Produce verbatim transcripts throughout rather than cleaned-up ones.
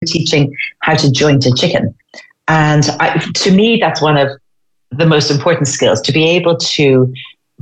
teaching how to joint a chicken. And I, to me, that's one of the most important skills, to be able to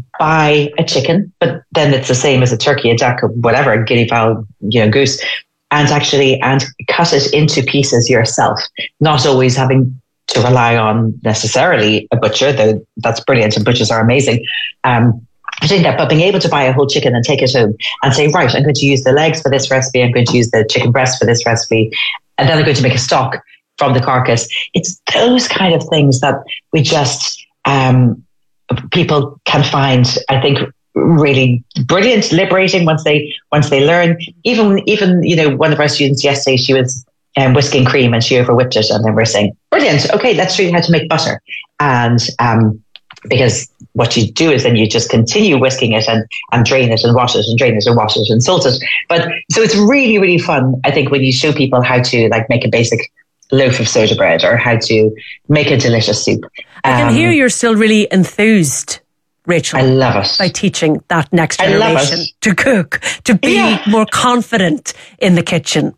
buy a chicken, but then it's the same as a turkey, a duck, or whatever, a guinea fowl, you know, goose, and actually, and cut it into pieces yourself, not always having to rely on necessarily a butcher, though that's brilliant and butchers are amazing. Um, doing that, but being able to buy a whole chicken and take it home and say, right, I'm going to use the legs for this recipe, I'm going to use the chicken breast for this recipe, and then I'm going to make a stock from the carcass. It's those kind of things that we just, um, people can find, I think, really brilliant, liberating once they once they learn. Even, even you know, one of our students yesterday, she was um, whisking cream and she over whipped it, and then we're saying, brilliant, okay, let's show you how to make butter. And um, because what you do is then you just continue whisking it and, and drain it and wash it and drain it and wash it and salt it. But so it's really, really fun, I think, when you show people how to like make a basic loaf of soda bread or how to make a delicious soup. I can um, hear you're still really enthused, Rachel. I love it. By teaching that next generation to cook, to be yeah. more confident in the kitchen.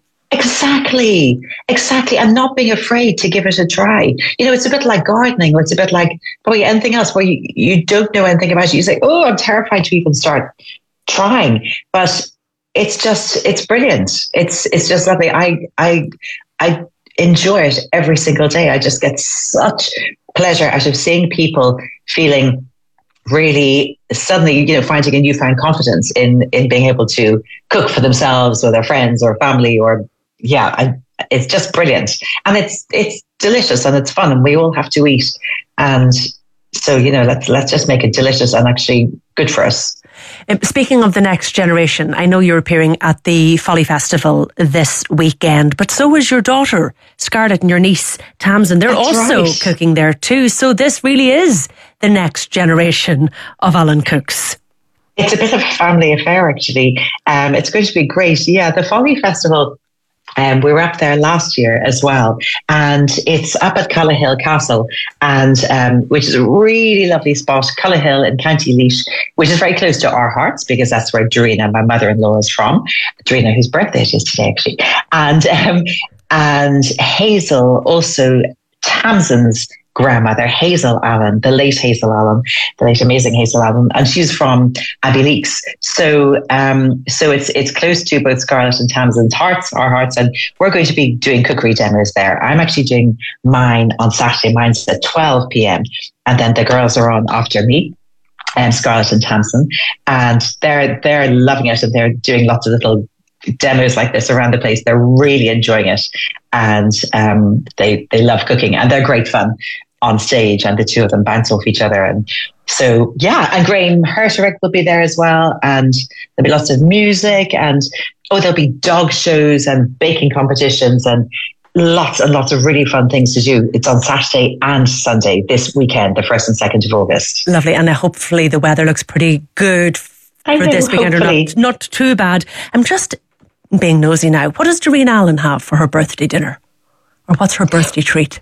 Exactly, exactly. And not being afraid to give it a try. You know, it's a bit like gardening, or it's a bit like probably anything else where you, you don't know anything about it. You say, oh, I'm terrified to even start trying. But it's just, it's brilliant. It's it's just lovely. I I I enjoy it every single day. I just get such pleasure out of seeing people feeling really suddenly, you know, finding a newfound confidence in in being able to cook for themselves or their friends or family or yeah, I, it's just brilliant. And it's it's delicious and it's fun and we all have to eat. And so, you know, let's let's just make it delicious and actually good for us. Speaking of the next generation, I know you're appearing at the Folly Festival this weekend, but so is your daughter, Scarlett, and your niece, Tamsin. They're That's also right. cooking there too. So this really is the next generation of Alan cooks. It's a bit of a family affair, actually. Um, it's going to be great. Yeah, the Folly Festival, Um, we were up there last year as well, and it's up at Cullihill Castle, and um, which is a really lovely spot, Cullihill in County Laois, which is very close to our hearts because that's where Dorina, my mother-in-law, is from. Dorina, whose birthday it is today, actually, and um, and Hazel, also Tamsin's grandmother, Hazel Allen, the late Hazel Allen, the late amazing Hazel Allen, and she's from Abbeyleix. So, um, so it's it's close to both Scarlett and Tamsin's hearts, our hearts, and we're going to be doing cookery demos there. I'm actually doing mine on Saturday. Mine's at twelve p.m. and then the girls are on after me, um, Scarlett and Tamsin, and they're they're loving it, and they're doing lots of little demos like this around the place. They're really enjoying it, and um, they they love cooking, and they're great fun on stage, and the two of them bounce off each other. And so, yeah, and Graham Herterick will be there as well, and there'll be lots of music, and oh, there'll be dog shows and baking competitions and lots and lots of really fun things to do. It's on Saturday and Sunday this weekend, the first and second of August. Lovely, and hopefully the weather looks pretty good for know, this weekend, or not, not too bad. I'm just being nosy now. What does Doreen Allen have for her birthday dinner? Or what's her birthday treat?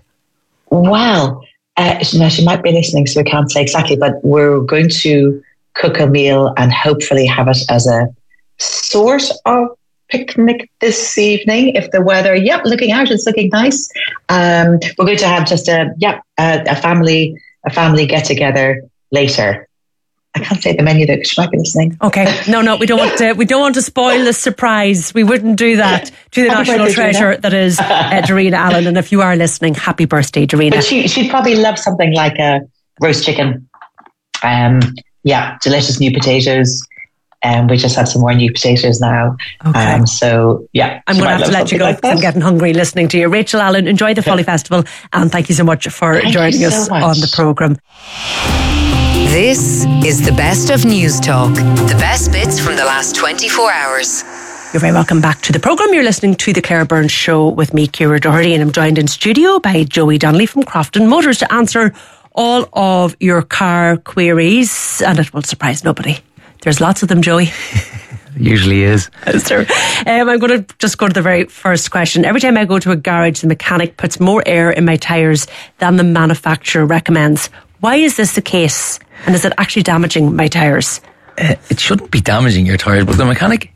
Well, uh, now she might be listening, so we can't say exactly, but we're going to cook a meal and hopefully have it as a sort of picnic this evening. If the weather, yep, looking out, it's looking nice. Um, we're going to have just a, yep, a, a family, a family get together later. I can't say the menu though, because she might be listening. Okay, no, no, we don't want to. We don't want to spoil the surprise. We wouldn't do that to the happy national treasure Dorina. That is uh, Dorina Allen. And if you are listening, happy birthday, Dorina. But she she'd probably love something like a roast chicken. Um, yeah, delicious new potatoes. And um, we just have some more new potatoes now. Okay. Um, so yeah, I'm going to have to let you go. Like I'm getting hungry listening to you. Rachel Allen, enjoy the Folly Festival, and thank you so much for thank joining so us much. on the programme. This is the best of News Talk. The best bits from the last twenty-four hours. You're very welcome back to the programme. You're listening to The Claire Byrne Show with me, Ciara Doherty, and I'm joined in studio by Joey Donnelly from Crofton Motors to answer all of your car queries. And it will surprise nobody. There's lots of them, Joey. Usually is. um, I'm going to just go to the very first question. Every time I go to a garage, the mechanic puts more air in my tyres than the manufacturer recommends. Why is this the case? And is it actually damaging my tyres? Uh, it shouldn't be damaging your tyres, but the mechanic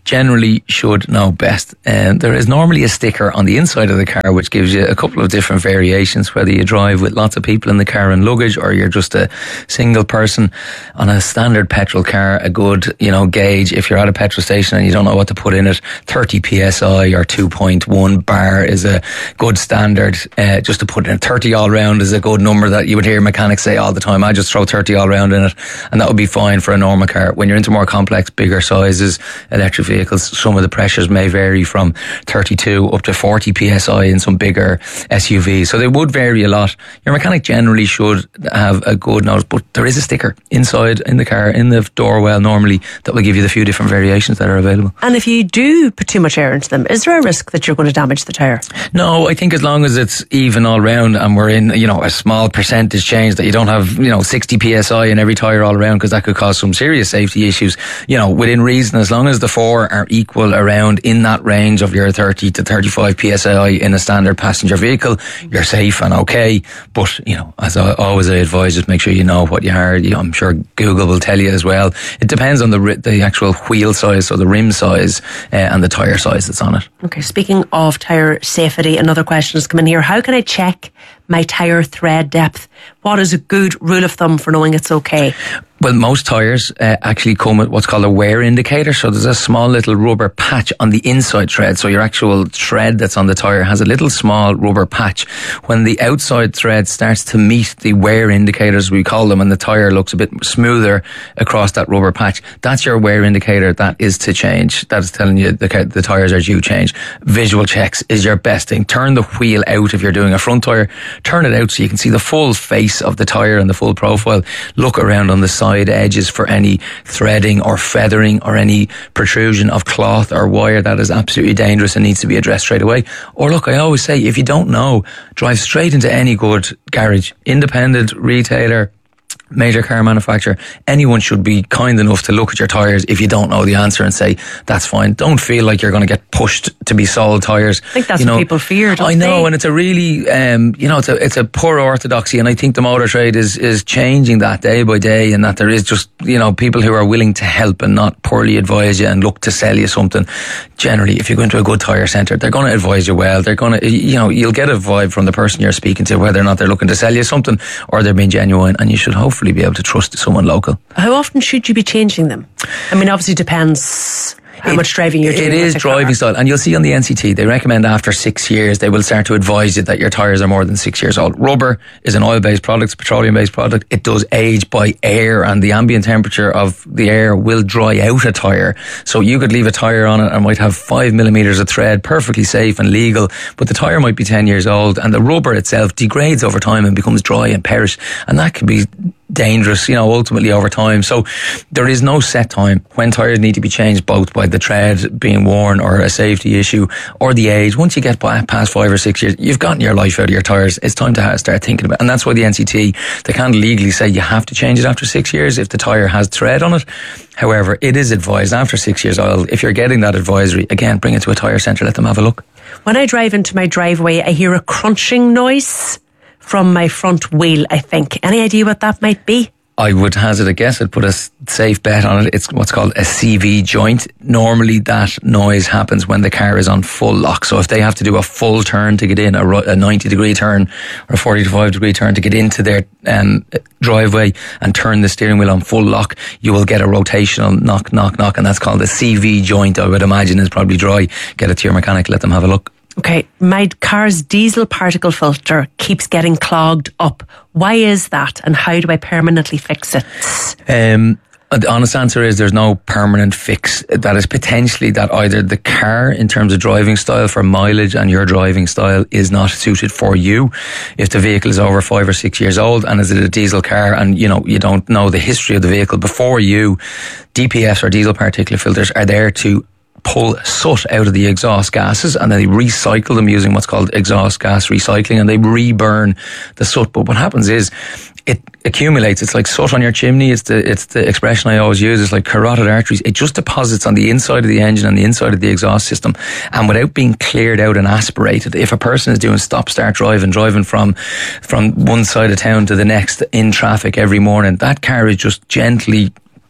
generally should know best. Um, there is normally a sticker on the inside of the car which gives you a couple of different variations, whether you drive with lots of people in the car and luggage or you're just a single person. On a standard petrol car, a good, you know, gauge, if you're at a petrol station and you don't know what to put in it, thirty P S I or two point one bar is a good standard, uh, just to put in. thirty all round is a good number that you would hear mechanics say all the time. I just throw thirty all round in it and that would be fine for a normal car. When you're into more complex, bigger sizes, electric vehicles, some of the pressures may vary from thirty-two up to forty P S I in some bigger S U Vs. So they would vary a lot. Your mechanic generally should have a good nose, but there is a sticker inside in the car, in the door well normally, that will give you the few different variations that are available. And if you do put too much air into them, is there a risk that you're going to damage the tyre? No, I think as long as it's even all round and we're in, you know, a small percentage change, that you don't have, you know, sixty P S I in every tyre all around, because that could cause some serious safety issues. You know, within reason, as long as the four are equal around in that range of your thirty to thirty-five P S I in a standard passenger vehicle, you're safe and okay. But, you know, as I always I advise, just make sure you know what you are. You know, I'm sure Google will tell you as well. It depends on the the actual wheel size, so the rim size uh, and the tyre size that's on it. Okay, speaking of tyre safety, another question has come in here. How can I check my tyre thread depth? What is a good rule of thumb for knowing it's okay? Well, most tyres uh, actually come with what's called a wear indicator. So there's a small little rubber patch on the inside thread. So your actual thread that's on the tyre has a little small rubber patch. When the outside thread starts to meet the wear indicators, we call them, and the tyre looks a bit smoother across that rubber patch, that's your wear indicator. That is to change. That is telling you the, the tyres are due change. Visual checks is your best thing. Turn the wheel out if you're doing a front tyre. Turn it out so you can see the full face of the tyre and the full profile. Look around on the side edges for any threading or feathering or any protrusion of cloth or wire that is absolutely dangerous and needs to be addressed straight away. Or look, I always say, if you don't know, drive straight into any good garage, independent retailer, major car manufacturer. Anyone should be kind enough to look at your tyres if you don't know the answer and say, that's fine. Don't feel like you're going to get pushed to be sold tyres. I think that's you know, what people fear, don't I know, they? and it's a really, um, you know, it's a, it's a poor orthodoxy, and I think the motor trade is, is changing that day by day, and that there is just, you know, people who are willing to help and not poorly advise you and look to sell you something. Generally, if you go into a good tyre centre, they're going to advise you well. They're going to, you know, you'll get a vibe from the person you're speaking to, whether or not they're looking to sell you something or they're being genuine, and you should hopefully be able to trust someone local. How often should you be changing them? I mean, obviously it depends how it, much driving you're doing. It is driving car. style, and you'll see on the N C T they recommend after six years they will start to advise you that your tyres are more than six years old. Rubber is an oil-based product, petroleum-based product. It does age by air, and the ambient temperature of the air will dry out a tyre. So you could leave a tyre on it and might have five millimetres of thread, perfectly safe and legal, but the tyre might be ten years old, and the rubber itself degrades over time and becomes dry and perish, and that can be dangerous, you know, ultimately over time. So there is no set time when tyres need to be changed, both by the tread being worn or a safety issue or the age. Once you get past five or six years, you've gotten your life out of your tyres. It's time to start thinking about it. And that's why the N C T, they can't legally say you have to change it after six years if the tyre has thread on it. However, it is advised after six years old. If you're getting that advisory, again, bring it to a tyre centre, let them have a look. When I drive into my driveway, I hear a crunching noise from my front wheel, I think. Any idea what that might be? I would hazard a guess. I'd put a safe bet on it. It's what's called a C V joint. Normally that noise happens when the car is on full lock. So if they have to do a full turn to get in, a ninety degree turn or a forty-five degree turn to get into their um, driveway and turn the steering wheel on full lock, you will get a rotational knock, knock, knock. And that's called a C V joint. I would imagine is probably dry. Get it to your mechanic, let them have a look. Okay, my car's diesel particle filter keeps getting clogged up. Why is that, and how do I permanently fix it? Um, the honest answer is there's no permanent fix. That is potentially that either the car, in terms of driving style for mileage, and your driving style is not suited for you. If the vehicle is over five or six years old and is it a diesel car, and you know you don't know the history of the vehicle before you, D P Fs or diesel particulate filters are there to pull soot out of the exhaust gases, and then they recycle them using what's called exhaust gas recycling, and they reburn the soot. But what happens is it accumulates. It's like soot on your chimney. It's the it's the expression I always use. It's like carotid arteries. It just deposits on the inside of the engine and the inside of the exhaust system, and without being cleared out and aspirated, if a person is doing stop-start driving, driving from from one side of town to the next in traffic every morning, that car is just gently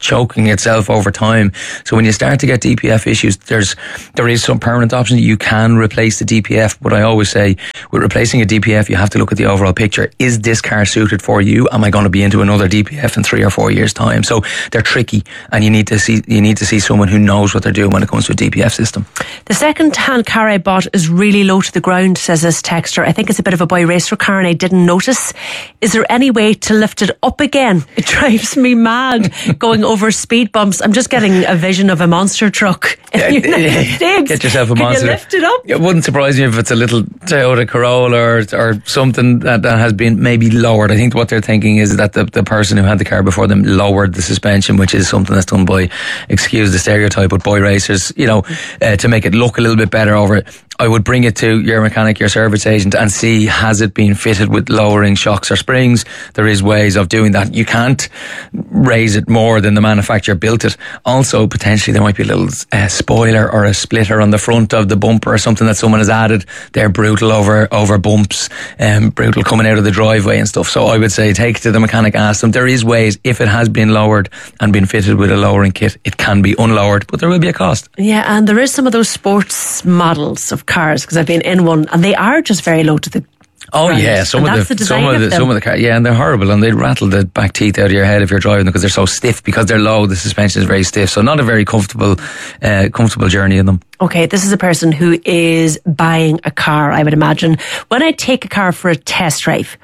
choking itself over time. So when you start to get D P F issues, there's there is some permanent option. You can replace the D P F, but I always say with replacing a D P F, you have to look at the overall picture. Is this car suited for you? Am I going to be into another D P F in three or four years' time? So they're tricky, and you need to see you need to see someone who knows what they're doing when it comes to a D P F system. The second-hand car I bought is really low to the ground, says this texter. I think it's a bit of a boy racer car and I didn't notice. Is there any way to lift it up again? It drives me mad going over speed bumps. I'm just getting a vision of a monster truck in Yeah, the United States. Get yourself a Can monster. you lift it up? It wouldn't surprise me if it's a little Toyota Corolla or, or something that, that has been maybe lowered. I think what they're thinking is that the, the person who had the car before them lowered the suspension, which is something that's done by, excuse the stereotype, but boy racers, you know, uh, to make it look a little bit better over it. I would bring it to your mechanic, your service agent, and see, has it been fitted with lowering shocks or springs? There is ways of doing that. You can't raise it more than the manufacturer built it. Also, potentially there might be a little uh, spoiler or a splitter on the front of the bumper or something that someone has added. They're brutal over over bumps, um, brutal coming out of the driveway and stuff. So I would say take it to the mechanic, ask them. There is ways, if it has been lowered and been fitted with a lowering kit, it can be unlowered, but there will be a cost. Yeah, and there is some of those sports models of cars, because I've been in one, and they are just very low to the Oh ground. yeah, some and of the, the some of the of some of the cars, yeah, and they're horrible, and they rattle the back teeth out of your head if you're driving them because they're so stiff. Because they're low, the suspension is very stiff, so not a very comfortable, uh, comfortable journey in them. Okay, this is a person who is buying a car, I would imagine. When I take a car for a test drive,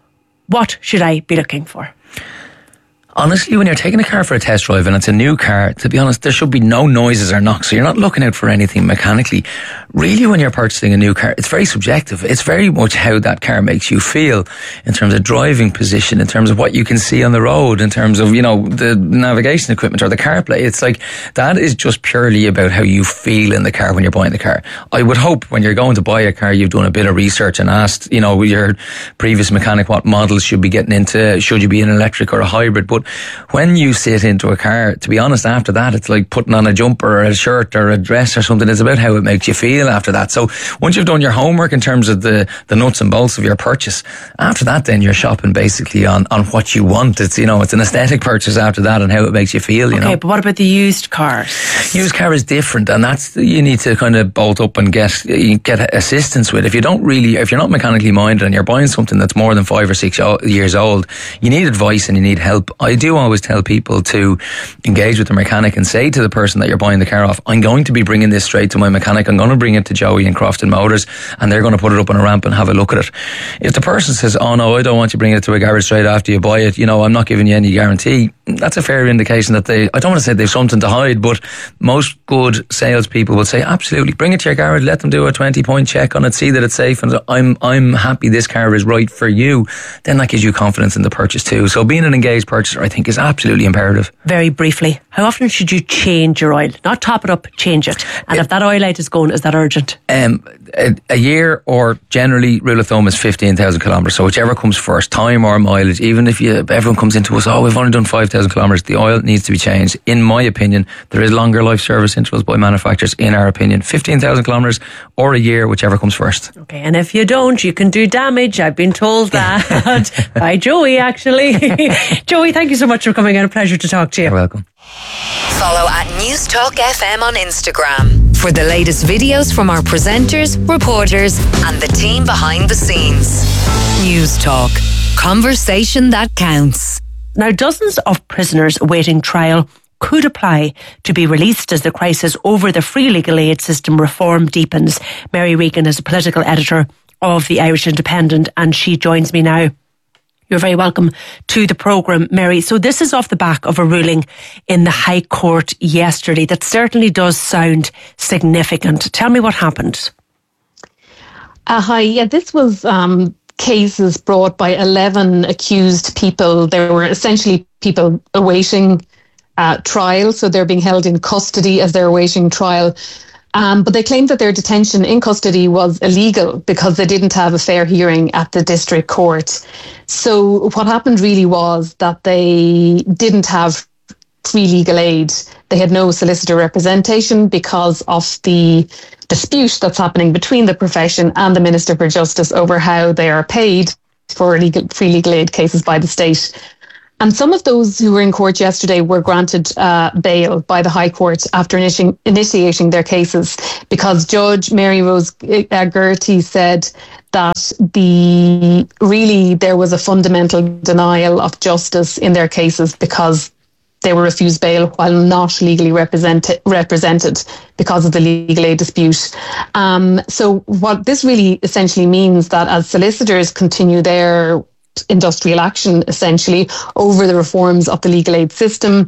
what should I be looking for? Honestly, when you're taking a car for a test drive and it's a new car, to be honest, there should be no noises or knocks. So you're not looking out for anything mechanically. Really, when you're purchasing a new car, it's very subjective. It's very much how that car makes you feel in terms of driving position, in terms of what you can see on the road, in terms of, you know, the navigation equipment or the CarPlay. It's like, that is just purely about how you feel in the car when you're buying the car. I would hope when you're going to buy a car, you've done a bit of research and asked, you know, your previous mechanic what models should be getting into. Should you be an electric or a hybrid? But when you sit into a car, to be honest, after that, it's like putting on a jumper or a shirt or a dress or something. It's about how it makes you feel after that. So once you've done your homework in terms of the, the nuts and bolts of your purchase, after that, then you're shopping basically on, on what you want. It's, you know, it's an aesthetic purchase after that and how it makes you feel, you okay, know. Okay, but what about the used cars? Used car is different, and that's, you need to kind of bolt up and get, get assistance with. If you don't really, if you're not mechanically minded and you're buying something that's more than five or six years old, you need advice and you need help. I do always tell people to engage with the mechanic and say to the person that you're buying the car off, I'm going to be bringing this straight to my mechanic. I'm going to bring it to Joey and Crofton Motors, and they're going to put it up on a ramp and have a look at it. If the person says, oh no, I don't want you bringing it to a garage straight after you buy it, you know, I'm not giving you any guarantee, that's a fair indication that they, I don't want to say they've something to hide, but most good salespeople will say, absolutely, bring it to your garage, let them do a twenty point check on it, see that it's safe, and I'm I'm happy this car is right for you. Then that gives you confidence in the purchase too. So being an engaged purchaser, I think, is absolutely imperative. Very briefly, how often should you change your oil? Not top it up, change it. And it, if that oil light is going, is that urgent? Um, a, a year, or generally, rule of thumb is fifteen thousand kilometres. So whichever comes first, time or mileage. Even if you, everyone comes into us, oh, we've only done five thousand kilometres, the oil needs to be changed. In my opinion, there is longer life service intervals by manufacturers, in our opinion. fifteen thousand kilometres or a year, whichever comes first. Okay, and if you don't, you can do damage. I've been told that by Joey, actually. Joey, thank you so much for coming in. A pleasure to talk to you. You're welcome. Follow at News Talk F M on Instagram for the latest videos from our presenters, reporters, and the team behind the scenes. News Talk. Conversation that counts. Now, dozens of prisoners awaiting trial could apply to be released as the crisis over the free legal aid system reform deepens. Mary Regan is a political editor of the Irish Independent, and she joins me now. You're very welcome to the programme, Mary. So this is off the back of a ruling in the High Court yesterday that certainly does sound significant. Tell me what happened. Uh, hi, yeah, this was um, cases brought by eleven accused people. There were essentially people awaiting uh, trial, so they're being held in custody as they're awaiting trial. Um, but they claimed that their detention in custody was illegal because they didn't have a fair hearing at the district court. So what happened really was that they didn't have free legal aid. They had no solicitor representation because of the dispute that's happening between the profession and the Minister for Justice over how they are paid for legal, free legal aid cases by the state. And some of those who were in court yesterday were granted uh, bail by the High Court after initi- initiating their cases, because Judge Mary Rose Gertie said that the really there was a fundamental denial of justice in their cases because they were refused bail while not legally represented, represented because of the legal aid dispute. Um, so what this really essentially means that as solicitors continue their industrial action essentially over the reforms of the legal aid system,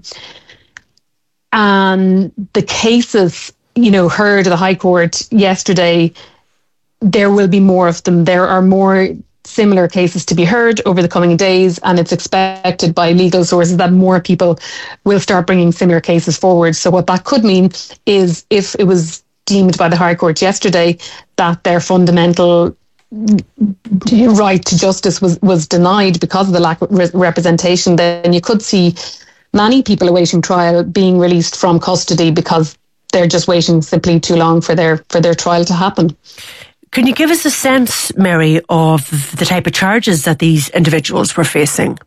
and the cases, you know, heard at the High Court yesterday, there will be more of them. There are more similar cases to be heard over the coming days, and it's expected by legal sources that more people will start bringing similar cases forward. So what that could mean is, if it was deemed by the High Court yesterday that their fundamental right to justice was, was denied because of the lack of re- representation, then you could see many people awaiting trial being released from custody because they're just waiting simply too long for their for their trial to happen. Can you give us a sense, Mary, of the type of charges that these individuals were facing?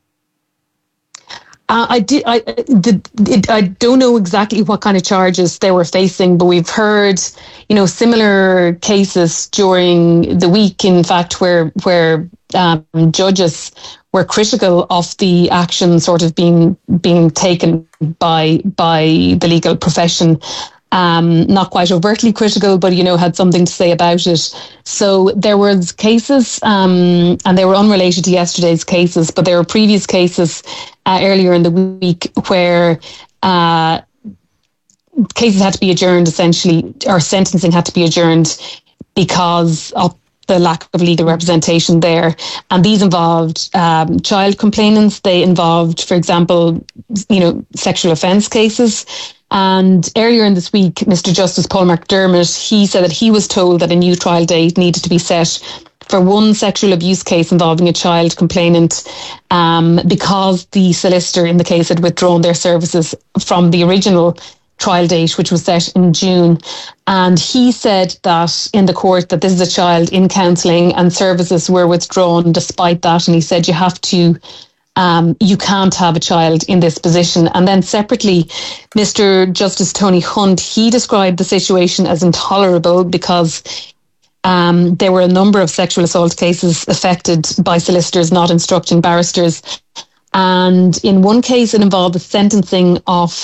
Uh, I did. I did. It, I don't know exactly what kind of charges they were facing, but we've heard, you know, similar cases during the week. In fact, where where um, judges were critical of the action sort of being being taken by by the legal profession. Um, not quite overtly critical, but, you know, had something to say about it. So there was cases, um, and they were unrelated to yesterday's cases, but there were previous cases uh, earlier in the week where uh, cases had to be adjourned, essentially, or sentencing had to be adjourned because of the lack of legal representation there. And these involved um, child complainants. They involved, for example, you know, sexual offence cases. And earlier in this week, Mister Justice Paul McDermott, he said that he was told that a new trial date needed to be set for one sexual abuse case involving a child complainant, um, because the solicitor in the case had withdrawn their services from the original trial date, which was set in June. And he said that in the court that this is a child in counselling and services were withdrawn despite that. And he said you have to Um, you can't have a child in this position. And then separately, Mister Justice Tony Hunt, he described the situation as intolerable because um, there were a number of sexual assault cases affected by solicitors not instructing barristers. And in one case, it involved the sentencing of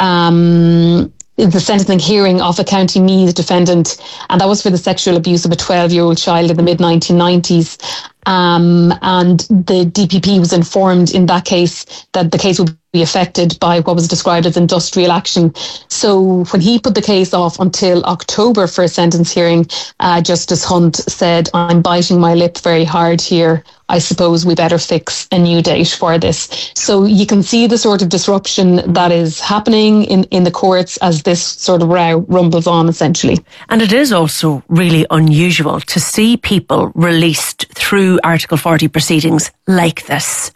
um, the sentencing hearing of a County Meath defendant, and that was for the sexual abuse of a twelve-year-old child in the mid nineteen nineties. Um, and the D P P was informed in that case that the case would be affected by what was described as industrial action. So when he put the case off until October for a sentence hearing, uh, Justice Hunt said, "I'm biting my lip very hard here. I suppose we better fix a new date for this." So you can see the sort of disruption that is happening in, in the courts as this sort of row rumbles on, essentially. And it is also really unusual to see people released through Article forty proceedings like this.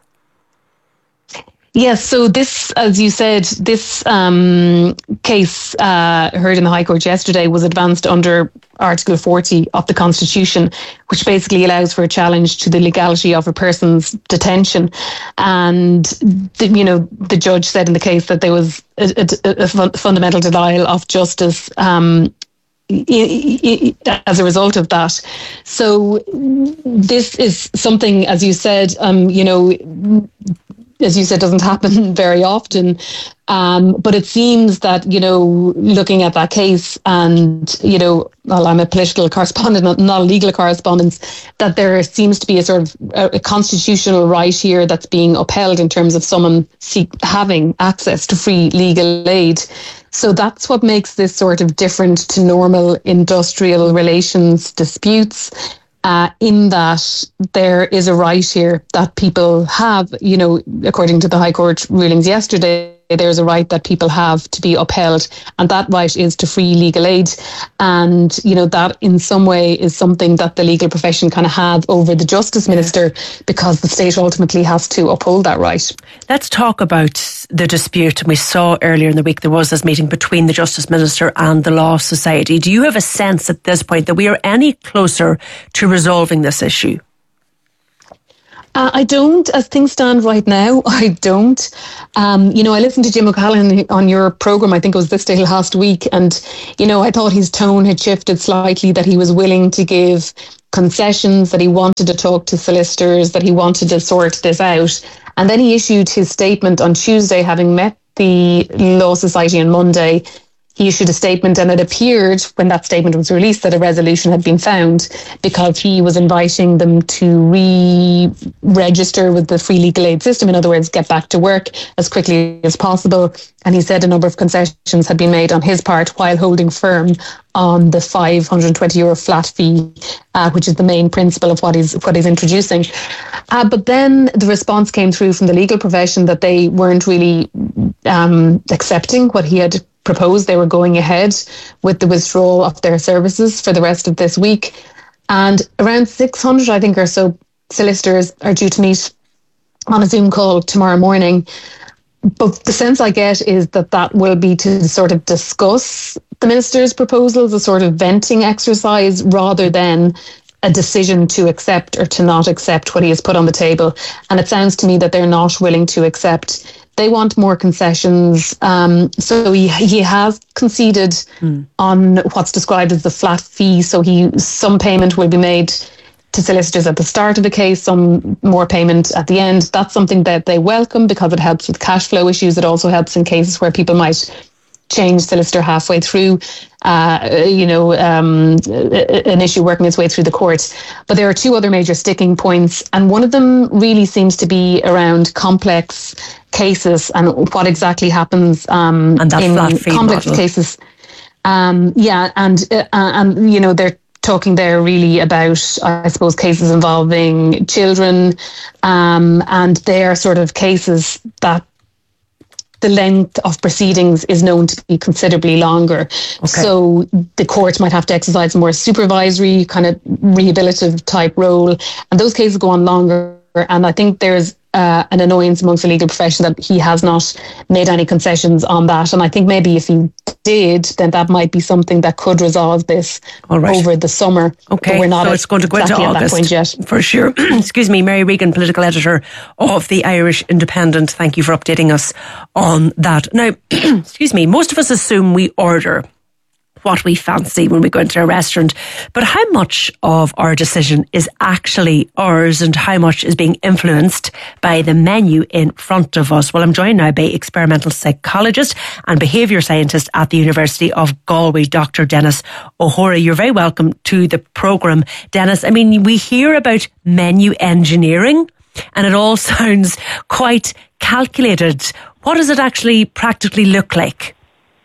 Yes, so this, as you said, this um, case uh, heard in the High Court yesterday was advanced under Article forty of the Constitution, which basically allows for a challenge to the legality of a person's detention. And, the, you know, the judge said in the case that there was a, a, a fundamental denial of justice um, as a result of that. So this is something, as you said, um, you know, as you said, doesn't happen very often. Um, but it seems that, you know, looking at that case and, you know, well, I'm a political correspondent, not, not a legal correspondent, that there seems to be a sort of a, a constitutional right here that's being upheld in terms of someone seek, having access to free legal aid. So that's what makes this sort of different to normal industrial relations disputes. Uh, in that there is a right here that people have, you know, according to the High Court rulings yesterday, there's a right that people have to be upheld, and that right is to free legal aid. And, you know, that in some way is something that the legal profession kind of have over the Justice Minister, because the state ultimately has to uphold that right. Let's talk about the dispute. We saw earlier in the week there was this meeting between the Justice Minister and the Law Society. Do you have a sense at this point that we are any closer to resolving this issue? Uh, I don't, as things stand right now, I don't. Um, you know, I listened to Jim O'Callaghan on your programme, I think it was this day last week, and, you know, I thought his tone had shifted slightly, that he was willing to give concessions, that he wanted to talk to solicitors, that he wanted to sort this out. And then he issued his statement on Tuesday, having met the Law Society on Monday. He issued a statement, and it appeared when that statement was released that a resolution had been found, because he was inviting them to re-register with the free legal aid system. In other words, get back to work as quickly as possible. And he said a number of concessions had been made on his part, while holding firm on the five hundred twenty euro flat fee, uh, which is the main principle of what he's what he's introducing. Uh, but then the response came through from the legal profession that they weren't really um, accepting what he had proposed. They were going ahead with the withdrawal of their services for the rest of this week. And around six hundred, I think, or so solicitors are due to meet on a Zoom call tomorrow morning. But the sense I get is that that will be to sort of discuss the minister's proposals, a sort of venting exercise, rather than a decision to accept or to not accept what he has put on the table. And it sounds to me that they're not willing to accept. They want more concessions. Um, so he he has conceded mm. on what's described as the flat fee. So he some payment will be made to solicitors at the start of the case, some more payment at the end. That's something that they welcome, because it helps with cash flow issues. It also helps in cases where people might change solicitor halfway through, uh, you know, um, an issue working its way through the court. But there are two other major sticking points, and one of them really seems to be around complex cases and what exactly happens um, and that in flat fee complex model. cases. Um, yeah, and uh, and you know, they're talking there really about, I suppose, cases involving children, um, and they are sort of cases that the length of proceedings is known to be considerably longer. Okay. So the court might have to exercise a more supervisory, kind of rehabilitative type role, and those cases go on longer. And I think there's uh, an annoyance amongst the legal profession that he has not made any concessions on that. And I think maybe if he did, then that might be something that could resolve this All right. over the summer. Okay, but we're not so it's going to go exactly into August, August yet. for sure. Excuse me, Mary Regan, political editor of the Irish Independent. Thank you for updating us on that. Now, excuse me, most of us assume we order what we fancy when we go into a restaurant, but how much of our decision is actually ours, and how much is being influenced by the menu in front of us? Well, I'm joined now by experimental psychologist and behaviour scientist at the University of Galway, Doctor Denis O'Hora. You're very welcome to the programme, Denis. I mean, we hear about menu engineering and it all sounds quite calculated. What does it actually practically look like?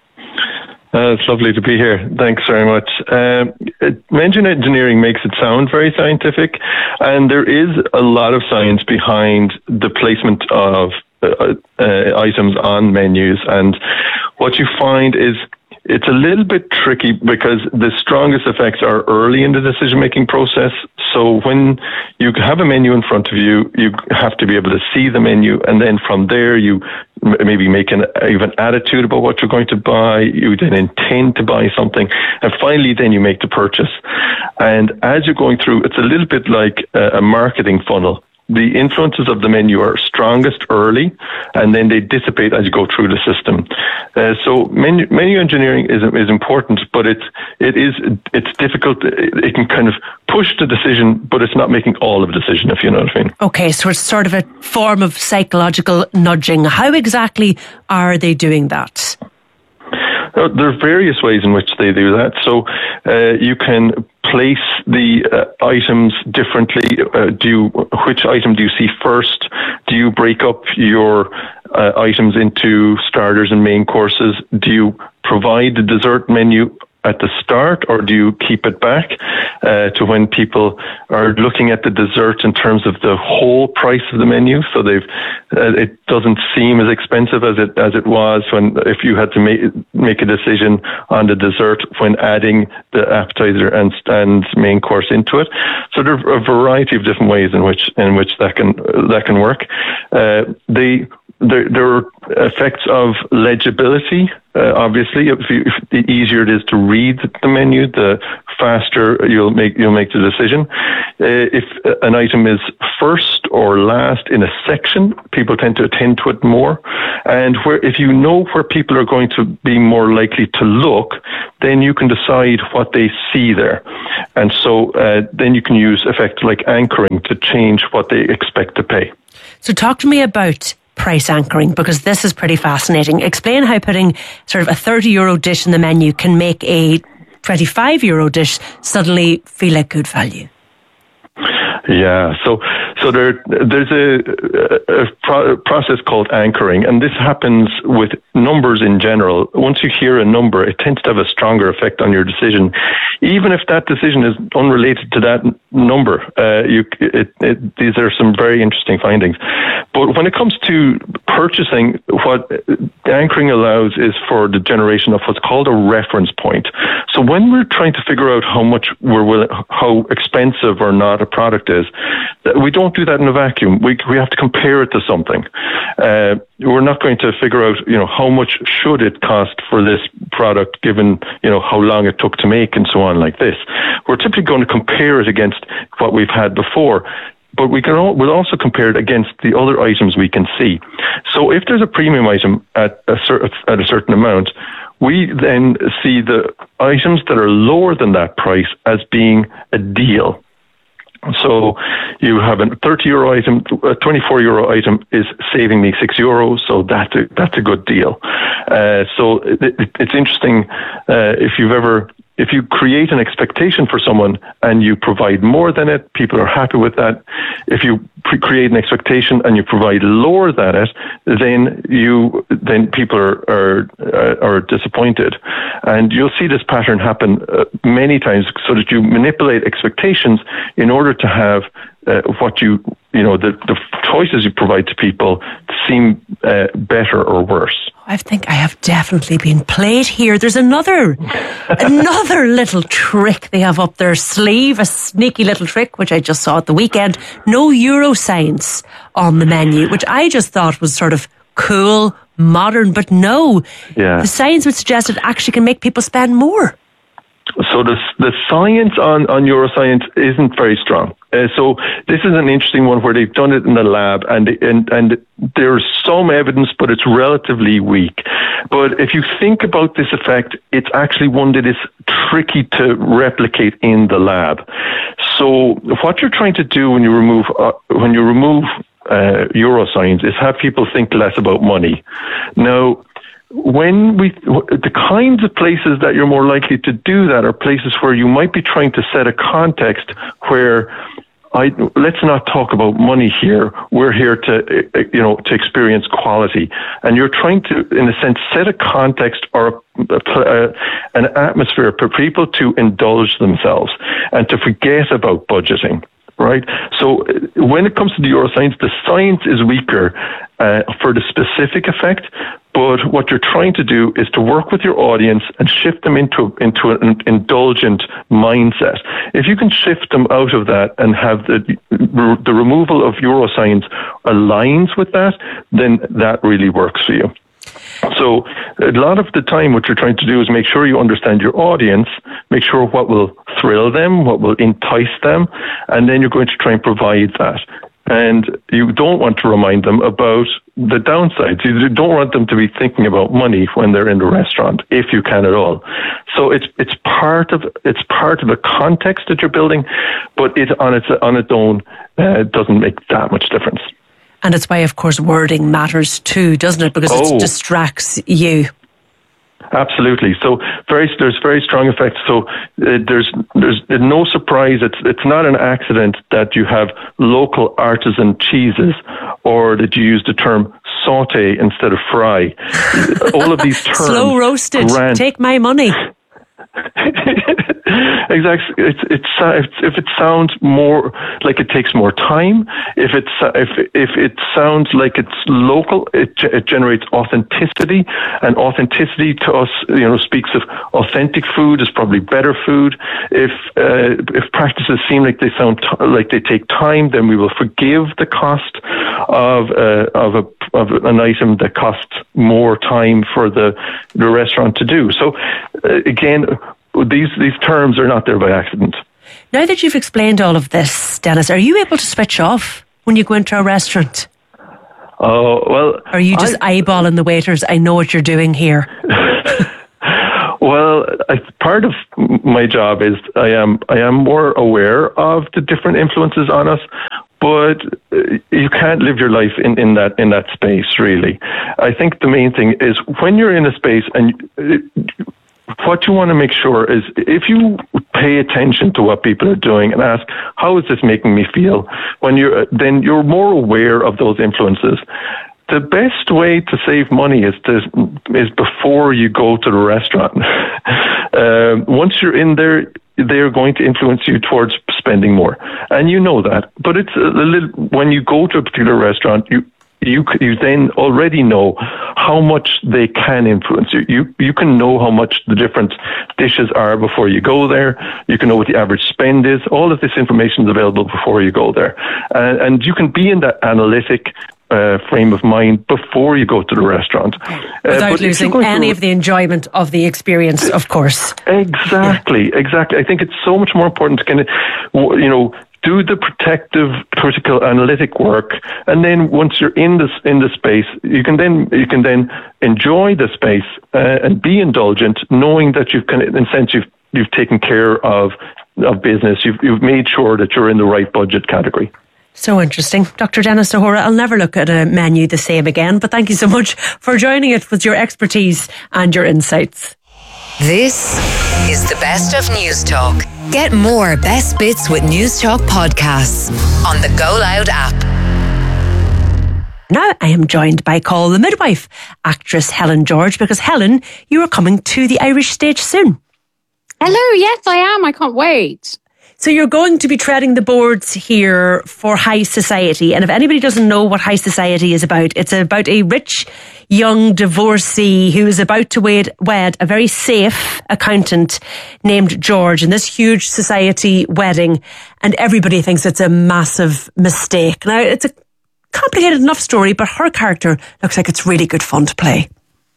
Uh, it's lovely to be here. Thanks very much. Um, menu engineering makes it sound very scientific, and there is a lot of science behind the placement of uh, uh, items on menus. And what you find is it's a little bit tricky because the strongest effects are early in the decision-making process. So when you have a menu in front of you, you have to be able to see the menu, and then from there you maybe make an even attitude about what you're going to buy. You then intend to buy something, and finally then you make the purchase. And as you're going through, it's a little bit like a marketing funnel. The influences of the menu are strongest early, and then they dissipate as you go through the system. Uh, so menu, menu engineering is is important, but it's it is it's difficult. It, it can kind of push the decision, but it's not making all of the decision, if you know what I mean. Okay, so it's sort of a form of psychological nudging. How exactly are they doing that? There are various ways in which they do that. So uh, you can place the uh, items differently. Uh, do you, which item do you see first? Do you break up your uh, items into starters and main courses? Do you provide the dessert menu at the start, or do you keep it back uh, to when people are looking at the dessert in terms of the whole price of the menu? So they've uh, it doesn't seem as expensive as it as it was when if you had to make make a decision on the dessert when adding the appetizer and and main course into it. So there are a variety of different ways in which in which that can that can work. Uh, they there, there are effects of legibility. Uh, obviously, if, you, if the easier it is to read the menu, the faster you'll make you'll make the decision. Uh, if an item is first or last in a section, people tend to attend to it more. And where if you know where people are going to be more likely to look, then you can decide what they see there. And so uh, then you can use effects like anchoring to change what they expect to pay. So talk to me about price anchoring, because this is pretty fascinating. Explain how putting sort of a thirty euro dish in the menu can make a twenty-five euro dish suddenly feel like good value. Yeah, so so there there's a, a pro- process called anchoring, and this happens with numbers in general. Once you hear a number, it tends to have a stronger effect on your decision, even if that decision is unrelated to that number. Uh, you, it, it, these are some very interesting findings. But when it comes to purchasing, what anchoring allows is for the generation of what's called a reference point. So when we're trying to figure out how much we're willing, how expensive or not a product is, we don't do that in a vacuum. We we have to compare it to something. Uh, we're not going to figure out, you know, how much should it cost for this product, given, you know, how long it took to make and so on like this. We're typically going to compare it against what we've had before. But we can all, we'll also compare it against the other items we can see. So if there's a premium item at a, cer- at a certain amount, we then see the items that are lower than that price as being a deal. So you have a thirty euro item, a twenty-four euro item is saving me six euros, so that's a, that's a good deal. Uh, so it, it, it's interesting uh, if you've ever, if you create an expectation for someone and you provide more than it, people are happy with that. If you pre- create an expectation and you provide lower than it, then you then people are are, uh, are disappointed, and you'll see this pattern happen uh, many times, so that you manipulate expectations in order to have uh, what you you know the the choices you provide to people seem uh, better or worse. I think I have definitely been played here. There's another another little trick they have up their sleeve, a sneaky little trick, which I just saw at the weekend. No euro signs on the menu, which I just thought was sort of cool, modern, but no. Yeah. The signs would suggest it actually can make people spend more. So the the science on, on neuroscience isn't very strong. Uh, so this is an interesting one where they've done it in the lab, and and and there's some evidence, but it's relatively weak. But if you think about this effect, it's actually one that is tricky to replicate in the lab. So what you're trying to do when you remove uh, when you remove uh, euro signs is have people think less about money. Now, when we, the kinds of places that you're more likely to do that are places where you might be trying to set a context where, I, let's not talk about money here. We're here to, you know, to experience quality. And you're trying to, in a sense, set a context or a, a, an atmosphere for people to indulge themselves and to forget about budgeting. Right. So when it comes to the neuroscience, the science is weaker uh, for the specific effect. But what you're trying to do is to work with your audience and shift them into into an indulgent mindset. If you can shift them out of that and have the the removal of neuroscience aligns with that, then that really works for you. So a lot of the time what you're trying to do is make sure you understand your audience, make sure what will thrill them, what will entice them, and then you're going to try and provide that. And you don't want to remind them about the downsides. You don't want them to be thinking about money when they're in the restaurant, if you can at all. So it's it's part of it's part of the context that you're building, but it on its on its own uh, doesn't make that much difference. And it's why, of course, wording matters too, doesn't it? Because oh. it distracts you. Absolutely. So very, there's very strong effects. So uh, there's there's no surprise. It's it's not an accident that you have local artisan cheeses, or that you use the term saute instead of fry. All of these terms. Slow roasted. Grant, Take my money. Exactly. It's, it's, if it sounds more like it takes more time, if it's if if it sounds like it's local, it it generates authenticity, and authenticity to us, you know, speaks of authentic food is probably better food. If uh, if practices seem like they sound t- like they take time, then we will forgive the cost of uh, of a of an item that costs more time for the the restaurant to do. So uh, again, these these terms are not there by accident. Now that you've explained all of this, Dennis, are you able to switch off when you go into a restaurant? Oh, well... Or are you just I, eyeballing the waiters? I know what you're doing here. Well, I, part of my job is I am I am more aware of the different influences on us, but you can't live your life in, in that in that space, really. I think the main thing is when you're in a space and... It, what you want to make sure is if you pay attention to what people are doing and ask, how is this making me feel? When you're, then you're more aware of those influences. The best way to save money is to, is before you go to the restaurant. uh, once you're in there, they're going to influence you towards spending more. And you know that. But it's a little, when you go to a particular restaurant, you, You you then already know how much they can influence you. You you can know how much the different dishes are before you go there. You can know what the average spend is. All of this information is available before you go there, uh, and you can be in that analytic uh, frame of mind before you go to the restaurant, uh, without losing any of the enjoyment of the experience, of course. Exactly, yeah. exactly. I think it's so much more important to kind of, you know, do the protective, critical, analytic work, and then once you're in this in the space, you can then you can then enjoy the space uh, and be indulgent, knowing that you've kind of, in a sense, you've you've taken care of of business. You've you've made sure that you're in the right budget category. So interesting. Doctor Dennis O'Hora, I'll never look at a menu the same again, but thank you so much for joining it with your expertise and your insights. This is the best of News Talk. Get more best bits with News Talk podcasts on the Go Loud app. Now I am joined by Call the Midwife actress Helen George, because Helen, you are coming to the Irish stage soon. Hello, yes I am. I can't wait. So you're going to be treading the boards here for High Society. And if anybody doesn't know what High Society is about, it's about a rich young divorcee who is about to wed, wed a very safe accountant named George in this huge society wedding. And everybody thinks it's a massive mistake. Now, it's a complicated enough story, but her character looks like it's really good fun to play.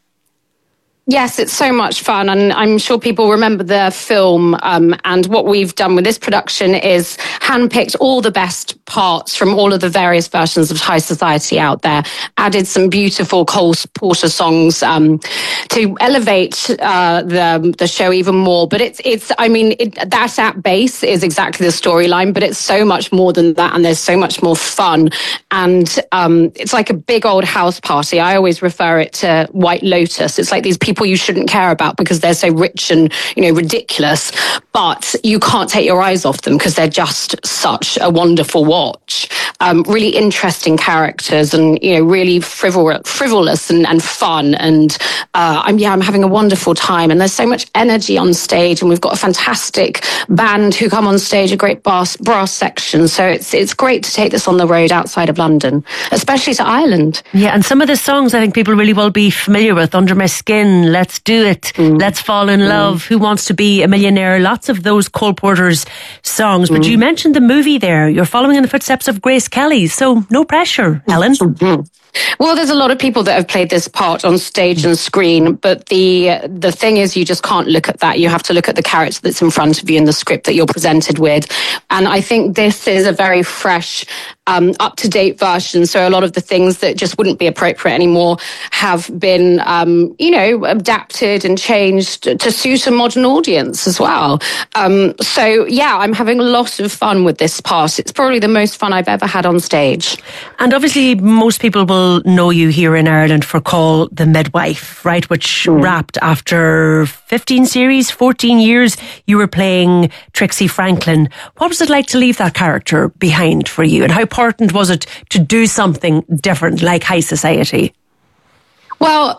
Yes, it's so much fun, and I'm sure people remember the film, um, and what we've done with this production is handpicked all the best parts from all of the various versions of High Society out there, added some beautiful Cole Porter songs um, to elevate uh, the the show even more. But it's, it's I mean, it, that at base is exactly the storyline, but it's so much more than that, and there's so much more fun, and um, it's like a big old house party. I always refer it to White Lotus. It's like these people people you shouldn't care about because they're so rich and, you know, ridiculous, but you can't take your eyes off them because they're just such a wonderful watch. Um, really interesting characters, and, you know, really frivol- frivolous and, and fun. And uh, I'm yeah, I'm having a wonderful time. And there's so much energy on stage, and we've got a fantastic band who come on stage, a great brass brass section. So it's it's great to take this on the road outside of London, especially to Ireland. Yeah, and some of the songs I think people really will be familiar with. Under My Skin, Let's Do It, mm. Let's Fall in Love, mm. Who Wants to Be a Millionaire, lots of those Cole Porter's songs. But mm. you mentioned the movie there. You're following in the footsteps of Grace Kelly, so no pressure, Helen. Mm-hmm. Well, there's a lot of people that have played this part on stage and screen, but the the thing is, you just can't look at that. You have to look at the character that's in front of you and the script that you're presented with. And I think this is a very fresh, um, up-to-date version. So a lot of the things that just wouldn't be appropriate anymore have been, um, you know, adapted and changed to suit a modern audience as well. Um, so, yeah, I'm having a lot of fun with this part. It's probably the most fun I've ever had on stage. And obviously, most people will know you here in Ireland for Call the Midwife, right? Which mm. wrapped after fifteen series, fourteen years. You were playing Trixie Franklin. What was it like to leave that character behind for you? And how important was it to do something different like High Society? Well,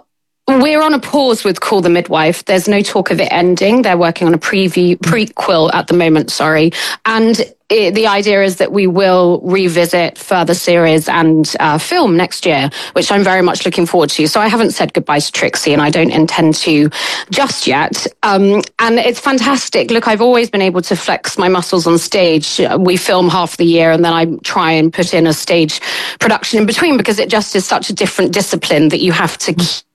We're on a pause with Call the Midwife. There's no talk of it ending. They're working on a preview, prequel at the moment, sorry. And it, the idea is that we will revisit further series and uh, film next year, which I'm very much looking forward to. So I haven't said goodbye to Trixie, and I don't intend to just yet. Um, and it's fantastic. Look, I've always been able to flex my muscles on stage. We film half the year, and then I try and put in a stage production in between, because it just is such a different discipline that you have to keep.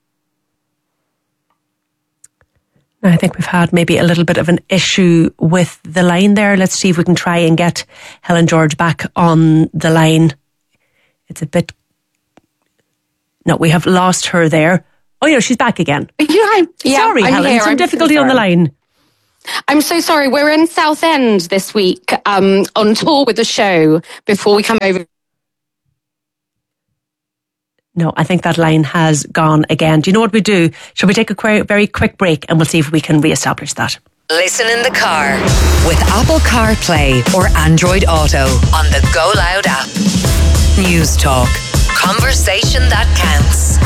I think we've had maybe a little bit of an issue with the line there. Let's see if we can try and get Helen George back on the line. It's a bit... No, we have lost her there. Oh, yeah, she's back again. Yeah, yeah, sorry, I'm Helen, here. some I'm difficulty so on the line. I'm so sorry. We're in Southend this week um, on tour with the show before we come over. No, I think that line has gone again. Do you know what we do? Shall we take a qu- very quick break and we'll see if we can re-establish that? Listen in the car with Apple CarPlay or Android Auto on the Go Loud app. News Talk. Conversation that counts.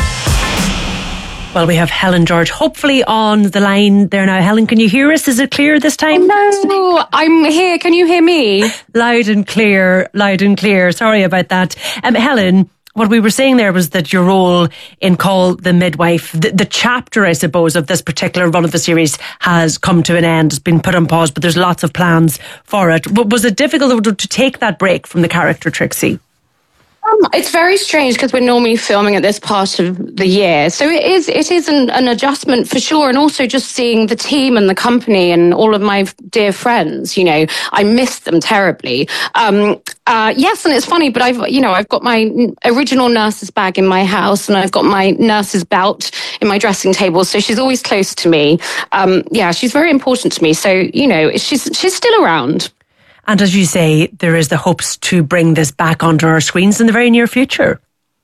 Well, we have Helen George hopefully on the line there now. Helen, can you hear us? Is it clear this time? No, I'm here. Can you hear me? Loud and clear, loud and clear. Sorry about that. Um, Helen, what we were saying there was that your role in Call the Midwife, the, the chapter, I suppose, of this particular run of the series has come to an end. It's been put on pause, but there's lots of plans for it. Was it difficult to take that break from the character Trixie? Um, it's very strange because we're normally filming at this part of the year. So it is it is an, an adjustment for sure. And also just seeing the team and the company and all of my dear friends, you know, I miss them terribly. Um, uh, yes, and it's funny, but I've, you know, I've got my original nurse's bag in my house and I've got my nurse's belt in my dressing table. So she's always close to me. Um, yeah, she's very important to me. So, you know, she's she's still around. And as you say, there is the hopes to bring this back onto our screens in the very near future.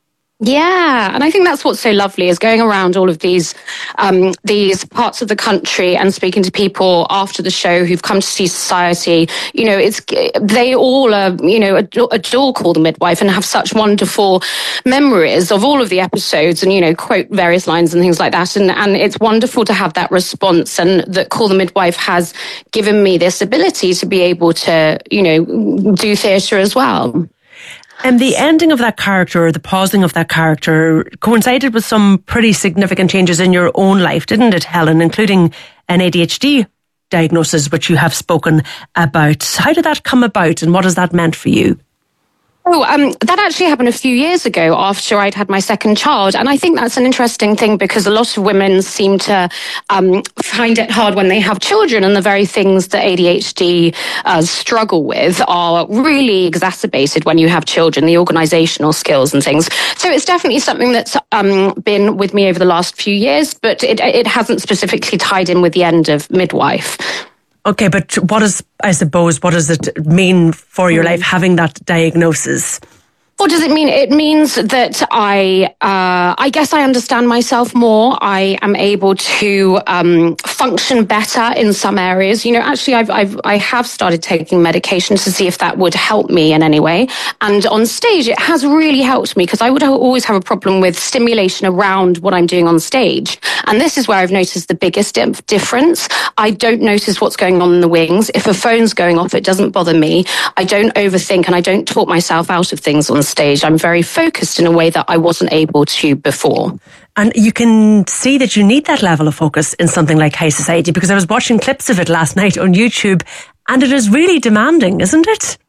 Yeah, and I think that's what's so lovely is going around all of these um, these parts of the country and speaking to people after the show who've come to see Society. You know, it's they all are, you know, adore, adore Call the Midwife and have such wonderful memories of all of the episodes and, you know, quote various lines and things like that. And, and it's wonderful to have that response and that Call the Midwife has given me this ability to be able to, you know, do theatre as well. And the ending of that character, the pausing of that character, coincided with some pretty significant changes in your own life, didn't it, Helen, including an A D H D diagnosis, which you have spoken about. How did that come about and what has that meant for you? Oh, um, that actually happened a few years ago after I'd had my second child. And I think that's an interesting thing because a lot of women seem to um, find it hard when they have children, and the very things that A D H D uh, struggle with are really exacerbated when you have children, the organizational skills and things. So it's definitely something that's um, been with me over the last few years, but it, it hasn't specifically tied in with the end of Midwife. Okay, but what is, I suppose, what does it mean for your life having that diagnosis? What does it mean? It means that I, uh, I guess I understand myself more. I am able to um, function better in some areas. You know, actually, I've, I've, I have started taking medication to see if that would help me in any way. And on stage, it has really helped me because I would always have a problem with stimulation around what I'm doing on stage. And this is where I've noticed the biggest difference. I don't notice what's going on in the wings. If a phone's going off, it doesn't bother me. I don't overthink and I don't talk myself out of things on stage. I'm very focused in a way that I wasn't able to before. And you can see that you need that level of focus in something like High Society, because I was watching clips of it last night on YouTube and it is really demanding, isn't it?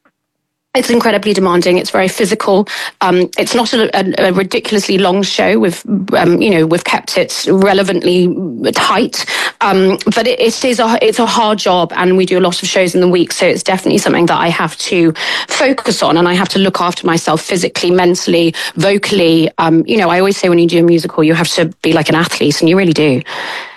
It's incredibly demanding. It's very physical. Um, it's not a, a, a ridiculously long show. We've, um, you know, we've kept it relevantly tight. Um, but it, it is a, it's a hard job, and we do a lot of shows in the week. So it's definitely something that I have to focus on, and I have to look after myself physically, mentally, vocally. Um, you know, I always say when you do a musical, you have to be like an athlete, and you really do.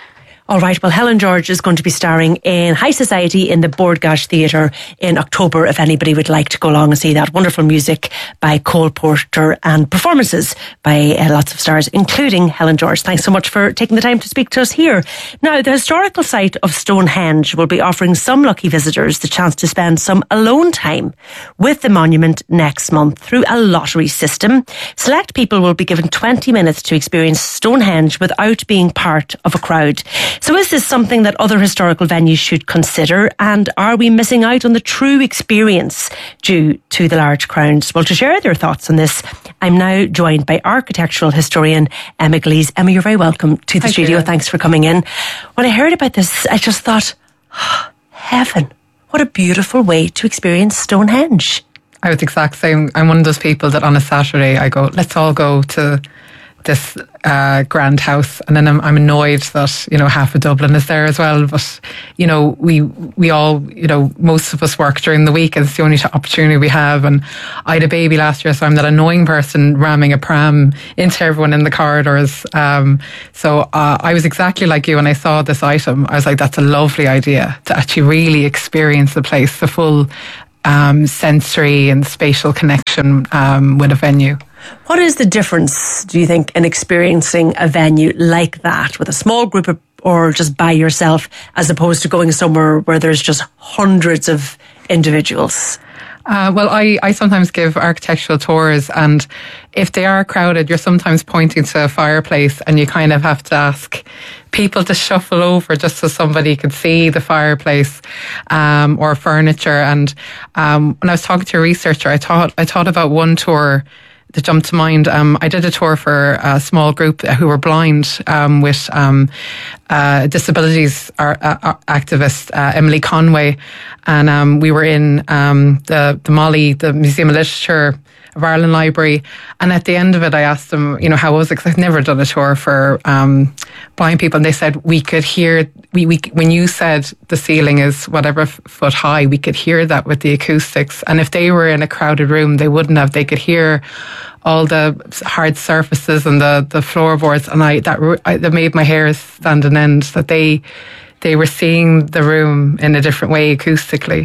All right, well, Helen George is going to be starring in High Society in the Bord Gáis Theatre in October, if anybody would like to go along and see that. Wonderful music by Cole Porter and performances by uh, lots of stars, including Helen George. Thanks so much for taking the time to speak to us here. Now, the historical site of Stonehenge will be offering some lucky visitors the chance to spend some alone time with the monument next month through a lottery system. Select people will be given twenty minutes to experience Stonehenge without being part of a crowd. So is this something that other historical venues should consider? And are we missing out on the true experience due to the large crowds? Well, to share their thoughts on this, I'm now joined by architectural historian Emma Glees. Emma, you're very welcome to the Thank studio. you. Thanks for coming in. When I heard about this, I just thought, oh, heaven, what a beautiful way to experience Stonehenge. I was the exact same. I'm one of those people that on a Saturday I go, let's all go to this uh, grand house, and then I'm, I'm annoyed that, you know, half of Dublin is there as well. But, you know, we we all, you know, most of us work during the week, and it's the only opportunity we have. And I had a baby last year, so I'm that annoying person ramming a pram into everyone in the corridors. Um, so uh, I was exactly like you when I saw this item. I was like, that's a lovely idea to actually really experience the place, the full um, sensory and spatial connection um, with a venue. What is the difference, do you think, in experiencing a venue like that with a small group of, or just by yourself, as opposed to going somewhere where there's just hundreds of individuals? Uh, well, I, I sometimes give architectural tours, and if they are crowded, you're sometimes pointing to a fireplace and you kind of have to ask people to shuffle over just so somebody could see the fireplace um, or furniture. And um, when I was talking to a researcher, I thought I thought about one tour that jumped to mind. Um, I did a tour for a small group who were blind um, with um, uh, disabilities ar- uh, activist uh, Emily Conway, and um, we were in um, the the Molly, the Museum of Literature of Ireland Library. And at the end of it, I asked them, you know, how was it? Because I've never done a tour for um, blind people, and they said we could hear we we when you said the ceiling is whatever f- foot high, we could hear that with the acoustics. And if they were in a crowded room, they wouldn't have. They could hear all the hard surfaces and the, the floorboards, and I that I, that made my hair stand on end. That they they were seeing the room in a different way acoustically.